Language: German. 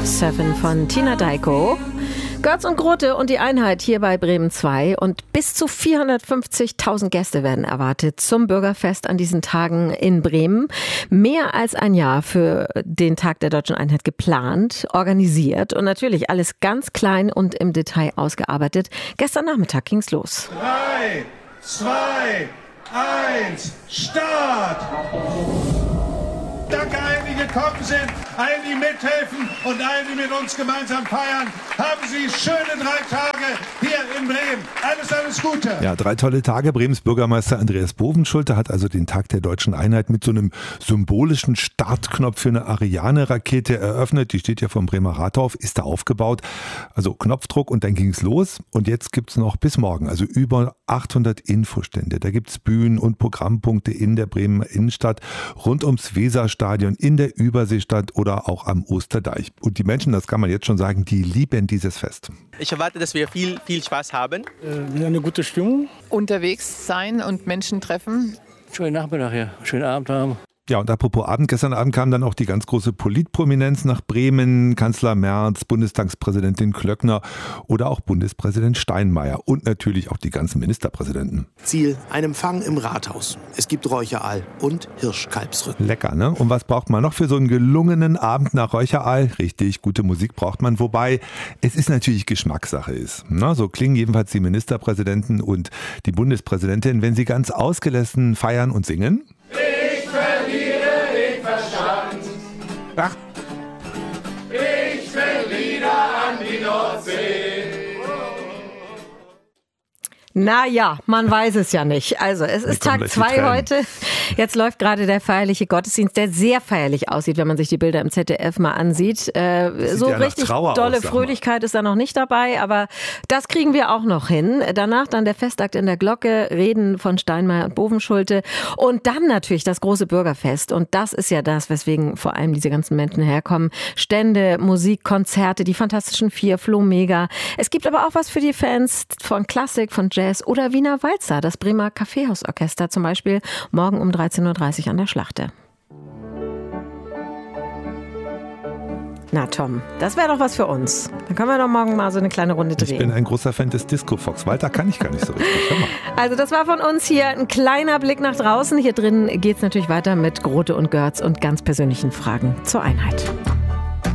7 von Tina Dayko. Götz und Grote und die Einheit hier bei Bremen 2 und bis zu 450.000 Gäste werden erwartet zum Bürgerfest an diesen Tagen in Bremen. Mehr als ein Jahr für den Tag der Deutschen Einheit geplant, organisiert und natürlich alles ganz klein und im Detail ausgearbeitet. Gestern Nachmittag ging's los. 3, 2, 1, Start! Danke allen, die gekommen sind, allen, die mithelfen und allen, die mit uns gemeinsam feiern. Haben Sie schöne 3 Tage hier in Bremen. Alles Gute. Ja, 3 tolle Tage. Bremens Bürgermeister Andreas Bovenschulte hat also den Tag der Deutschen Einheit mit so einem symbolischen Startknopf für eine Ariane-Rakete eröffnet. Die steht ja vom Bremer Rathaus, ist da aufgebaut. Also Knopfdruck und dann ging's los. Und jetzt gibt's noch bis morgen, also über 800 Infostände. Da gibt's Bühnen und Programmpunkte in der Bremer Innenstadt, rund ums Weserstadion, in der Überseestadt oder auch am Osterdeich. Und die Menschen, das kann man jetzt schon sagen, die lieben dieses Fest. Ich erwarte, dass wir viel Spaß haben. Eine gute Stimmung. Unterwegs sein und Menschen treffen. Schönen Nachmittag hier, schönen Abend haben. Ja, und apropos Abend, gestern Abend kam dann auch die ganz große Politprominenz nach Bremen. Kanzler Merz, Bundestagspräsidentin Klöckner oder auch Bundespräsident Steinmeier und natürlich auch die ganzen Ministerpräsidenten. Ziel, ein Empfang im Rathaus. Es gibt Räucheraal und Hirschkalbsrücken. Lecker, ne? Und was braucht man noch für so einen gelungenen Abend nach Räucheraal? Richtig, gute Musik braucht man, wobei es ist natürlich Geschmackssache ist. Na, so klingen jedenfalls die Ministerpräsidenten und die Bundespräsidentin, wenn sie ganz ausgelassen feiern und singen. Ach. Ich will wieder an die Nordsee. Naja, man weiß es ja nicht. Also es ist Tag 2 heute. Jetzt läuft gerade der feierliche Gottesdienst, der sehr feierlich aussieht, wenn man sich die Bilder im ZDF mal ansieht. So ja richtig dolle Fröhlichkeit ist da noch nicht dabei, aber das kriegen wir auch noch hin. Danach dann der Festakt in der Glocke, Reden von Steinmeier und Bovenschulte und dann natürlich das große Bürgerfest. Und das ist ja das, weswegen vor allem diese ganzen Menschen herkommen. Stände, Musik, Konzerte, die Fantastischen 4, Flo Mega. Es gibt aber auch was für die Fans von Klassik, von Jazz oder Wiener Walzer, das Bremer Kaffeehausorchester zum Beispiel, morgen um 13.30 Uhr an der Schlachte. Na Tom, das wäre doch was für uns. Dann können wir doch morgen mal so eine kleine Runde drehen. Ich bin ein großer Fan des Disco Fox. Weiter kann ich gar nicht so richtig. Hör mal. Also das war von uns hier ein kleiner Blick nach draußen. Hier drin geht es natürlich weiter mit Grote und Götz und ganz persönlichen Fragen zur Einheit.